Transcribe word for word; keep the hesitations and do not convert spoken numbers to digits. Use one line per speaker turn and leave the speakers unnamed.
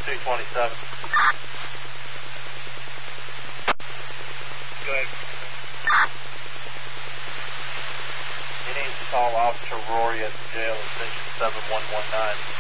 two twenty-seven. Go ahead. He needs to call Officer Rory at the jail at station seven one one nine.